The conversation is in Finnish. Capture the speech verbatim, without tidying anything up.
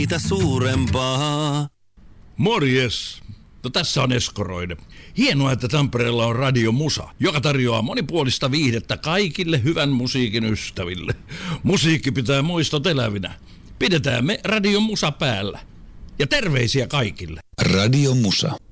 sitä suurempaa. Morjes! No tässä on Eskoroinen. Hienoa, että Tampereella on Radio Musa, joka tarjoaa monipuolista viihdettä kaikille hyvän musiikin ystäville. Musiikki pitää muistot elävinä. Pidetään me Radio Musa päällä. Ja terveisiä kaikille. Radio Musa.